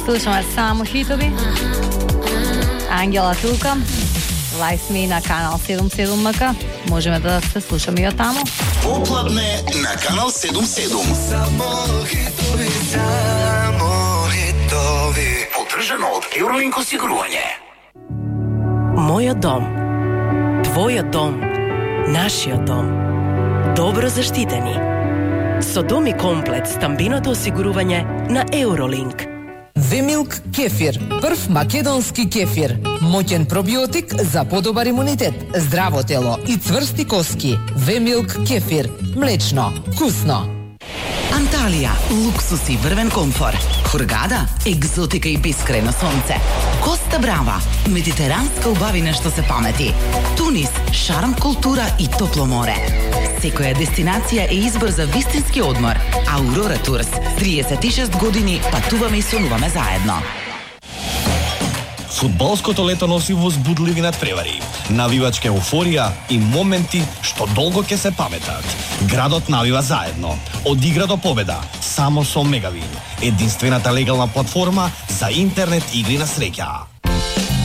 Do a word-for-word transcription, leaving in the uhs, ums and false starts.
Slušamo samo hitovi. Angela tuka. Life Me na kanal sedamdesijet sedam M K. Možemo da se slušamo i od tamo. Poplavne na kanal sedamdesijet sedam. Samo hitovi, samo hitovi. Podržano od Eurolink osiguranje. Moj dom. Tvoj dom. Naš dom. Dobro zaštiteni. Sodomi komplet stambиното осигурување на Eurolink. V-Milk Kefir, прв македонски кефир. Моќен пробиотик за подобар имунитет, здраво тело и цврсти коски. V-Milk Kefir, млечно, вкусно. Antalija, luksus i vrven komfor. Hurgada, egzotika i beskrajno sonce. Costa Brava, mediteranska ubavina što se pameti. Tunis, šarm, kultura i toplo more. Sekoja destinacija je izbor za vistinski odmor. Aurora Tours, trideset šest години патуваме и сонуваме заедно. Фудбалското лето носи возбудливи надпревари, навивачка еуфорија и моменти што долго ќе се паметат. Градот навива заедно, од игра до победа, само со Мегавин, единствената легална платформа за интернет игри на среќа.